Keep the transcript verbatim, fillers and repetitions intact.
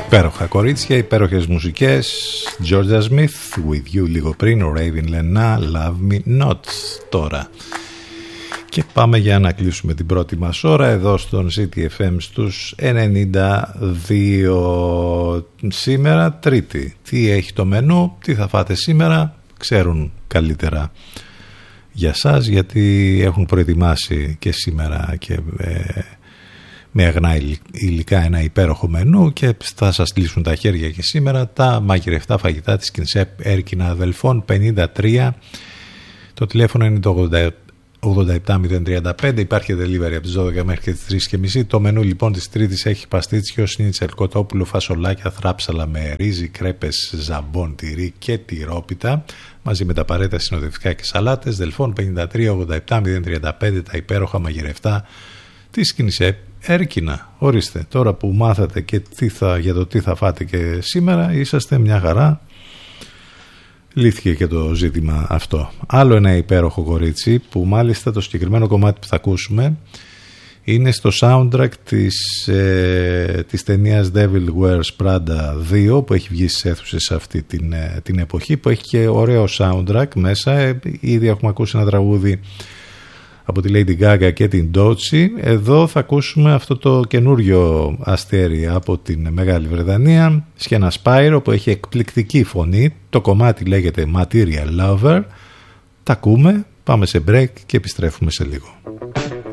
Υπέροχα κορίτσια, υπέροχες μουσικές. Georgia Smith, With You λίγο πριν, ο Raven Lena, Love Me Not τώρα. Και πάμε για να κλείσουμε την πρώτη μας ώρα εδώ στον City εφ εμ στους ενενήντα δύο. Σήμερα Τρίτη. Τι έχει το μενού, τι θα φάτε σήμερα, ξέρουν καλύτερα για σας, γιατί έχουν προετοιμάσει και σήμερα και ε, με αγνά υλικά ένα υπέροχο μενού και θα σας λύσουν τα χέρια και σήμερα τα μαγειρευτά φαγητά της Κινσέπ Έρκινα Αδελφών πενήντα τρία. Το τηλέφωνο είναι το ογδόντα επτά μηδέν τριάντα πέντε. Υπάρχει delivery από τις δώδεκα μέχρι και τις τρεις και μισή. Το μενού λοιπόν της Τρίτης έχει παστίτσιο, σνίτσελ, κοτόπουλο, φασολάκια, θράψαλα με ρύζι, κρέπες, ζαμπόν, τυρί και τυρόπιτα, μαζί με τα απαραίτητα συνοδευτικά και σαλάτες. Δελφών πενήντα τρία ογδόντα επτά μηδέν τριάντα πέντε, τα υπέροχα μαγειρευτά της Κινσέπ Έρκινα. Ορίστε, τώρα που μάθατε και τι θα, για το τι θα φάτε και σήμερα, είσαστε μια χαρά. Λύθηκε και το ζήτημα αυτό. Άλλο ένα υπέροχο κορίτσι που μάλιστα το συγκεκριμένο κομμάτι που θα ακούσουμε είναι στο soundtrack της, ε, της ταινίας Devil Wears Prada δύο που έχει βγει στις αίθουσες αυτή την, ε, την εποχή, που έχει και ωραίο soundtrack μέσα. Ε, ήδη έχουμε ακούσει ένα τραγούδι από τη Lady Gaga και την Doechii. Εδώ θα ακούσουμε αυτό το καινούριο αστέρι από την Μεγάλη Βρετανία, Sienna Spiro, που έχει εκπληκτική φωνή. Το κομμάτι λέγεται Material Lover. Τα ακούμε, πάμε σε break και επιστρέφουμε σε λίγο.